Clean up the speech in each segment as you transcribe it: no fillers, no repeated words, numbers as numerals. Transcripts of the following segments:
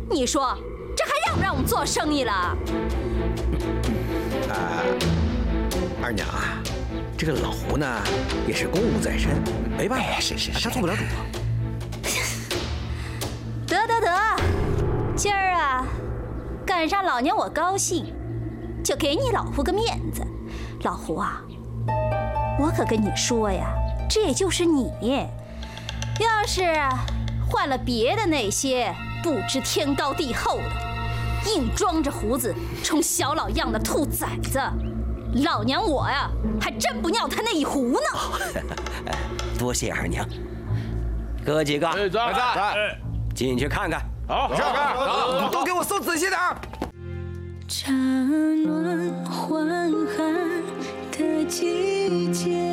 你说这还让不让我们做生意了？ 二娘啊，这个老胡呢也是公务在身，没办法，他做不了主。 得，今儿啊，赶上老娘我高兴，就给你老胡个面子。老胡啊，我可跟你说呀，这也就是你。要是换了别的那些不知天高地厚的，硬装着胡子充小老样的兔崽子，老娘我呀还真不尿他那一壶呢。 多谢二娘，哥几个在， 进去看看。 好， 都给我搜仔细点。 乍暖还寒的季节。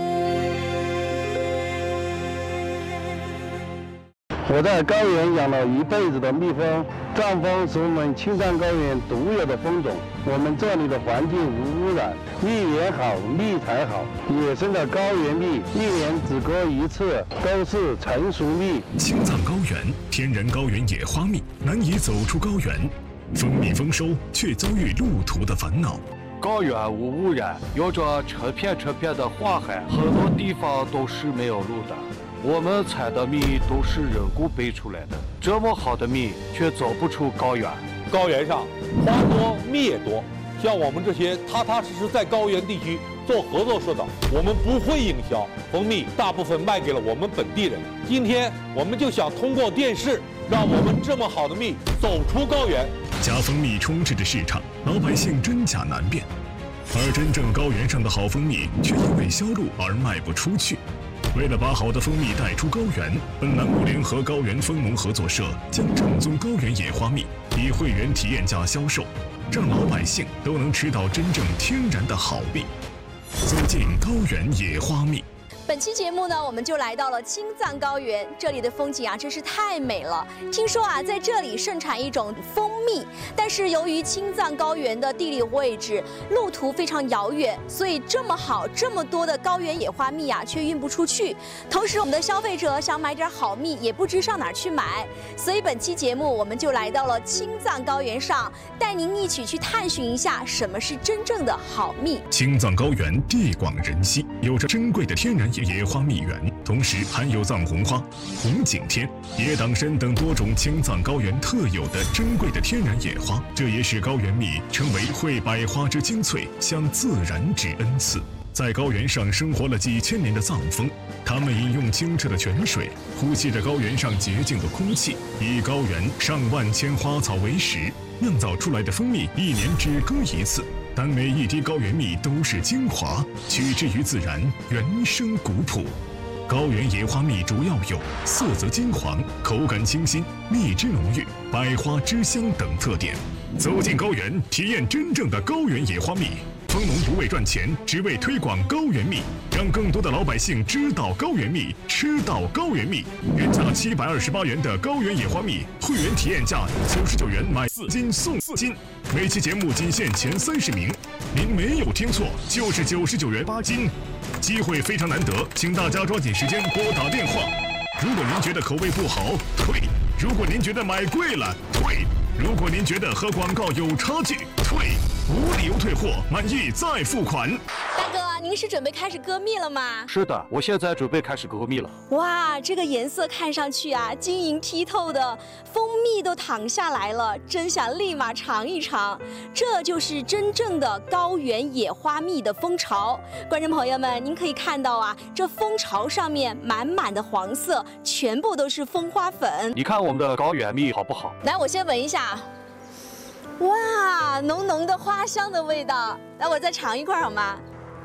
我在高原养了一辈子的蜜蜂，藏蜂是我们青藏高原独有的蜂种。我们这里的环境无污染，蜜源好，蜜才好。野生的高原蜜一年只割一次，都是成熟蜜。 青藏高原天然高原野花蜜难以走出高原，蜂蜜丰收却遭遇路途的烦恼。 高原无污染，有着成片的花海，很多地方都是没有路的。我们采的蜜都是人工培出来的，这么好的蜜却走不出高原。 高原上花多蜜也多，像我们这些踏踏实实在高原地区做合作社的，我们不会营销，蜂蜜大部分卖给了我们本地人。今天我们就想通过电视，让我们这么好的蜜走出高原。 假蜂蜜充斥着市场，老百姓真假难辨，而真正高原上的好蜂蜜却因为销路而卖不出去。为了把好的蜂蜜带出高原，本栏目联合高原蜂农合作社将正宗高原野花蜜以会员体验价销售，让老百姓都能吃到真正天然的好蜜。走进高原野花蜜。 本期节目呢，我们就来到了青藏高原，这里的风景啊真是太美了。听说啊，在这里盛产一种蜂蜜，但是由于青藏高原的地理位置、路途非常遥远，所以这么好、这么多的高原野花蜜啊，却运不出去。同时，我们的消费者想买点好蜜，也不知上哪儿去买。所以本期节目，我们就来到了青藏高原上，带您一起去探寻一下什么是真正的好蜜。 青藏高原地广人稀，有着珍贵的天然野花蜜源，同时含有藏红花、红景天、野党参等多种青藏高原特有的珍贵的天然野花，这也使高原蜜成为会百花之精粹，向自然之恩赐。在高原上生活了几千年的藏蜂，它们饮用清澈的泉水，呼吸着高原上洁净的空气，以高原上万千花草为食，酿造出来的蜂蜜一年只割一次。但每一滴高原蜜都是精华，取之于自然，原生古朴。高原野花蜜主要有色泽金黄、口感清新、蜜汁浓郁、百花之香等特点。走进高原，体验真正的高原野花蜜。蜂农不为赚钱，只为推广高原蜜，让更多的老百姓知道高原蜜，吃到高原蜜。原价728元的高原野花蜜，会员体验价99元买4斤送4斤。每期节目仅限前30名，您没有听错，就是99元8斤。机会非常难得，请大家抓紧时间拨打电话。如果您觉得口味不好，退；如果您觉得买贵了，退；如果您觉得和广告有差距，退。无理由退货，满意再付款。 大哥，您是准备开始割蜜了吗？ 是的，我现在准备开始割蜜了。 哇，这个颜色看上去啊，晶莹剔透的，蜂蜜都淌下来了，真想立马尝一尝。这就是真正的高原野花蜜的蜂巢。观众朋友们，您可以看到啊，这蜂巢上面满满的黄色，全部都是蜂花粉。 你看我们的高原蜜好不好？ 来，我先闻一下。哇，浓浓的花香的味道，来，我再尝一块好吗？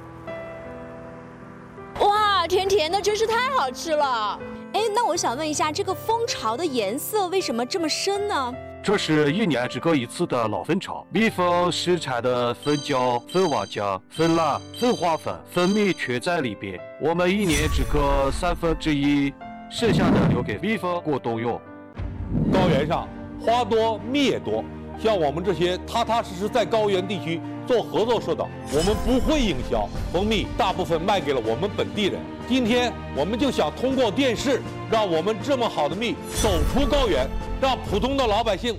哇，甜甜的，真是太好吃了。哎，那我想问一下，这个蜂巢的颜色为什么这么深呢？ 这是一年只割一次的老蜂巢，蜜蜂生产的蜂胶、蜂王浆、蜂蜡、蜂花粉、蜂蜜全在里边。我们一年只割1/3，剩下的留给蜜蜂过冬用。 高原上花多蜜也多，像我们这些踏踏实实在高原地区做合作社的，我们不会营销，蜂蜜大部分卖给了我们本地人。今天我们就想通过电视，让我们这么好的蜜走出高原，让普通的老百姓